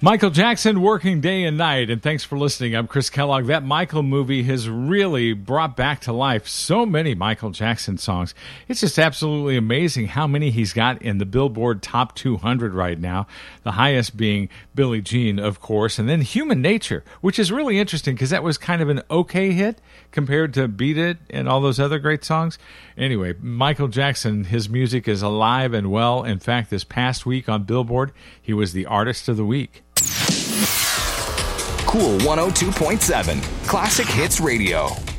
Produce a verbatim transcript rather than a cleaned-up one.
Michael Jackson, Working Day and Night, and thanks for listening. I'm Chris Kellogg. That Michael movie has really brought back to life so many Michael Jackson songs. It's just absolutely amazing how many he's got in the Billboard Top two hundred right now, the highest being Billie Jean, of course, and then Human Nature, which is really interesting because that was kind of an okay hit compared to Beat It and all those other great songs. Anyway, Michael Jackson, his music is alive and well. In fact, this past week on Billboard, he was the Artist of the Week. Cool one oh two point seven, Classic Hits Radio.